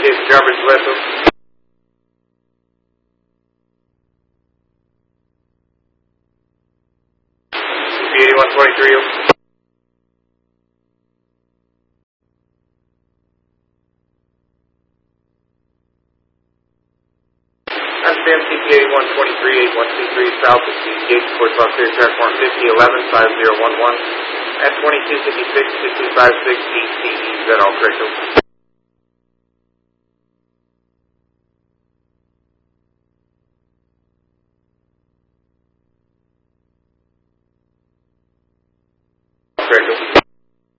Jason Jarvis, Wessel. CP8123. Understand CP8123, 8123 South is the gate towards Los Angeles Platform 5011, 5011, at 2256, 6256 DCEZ, all correct. Correct.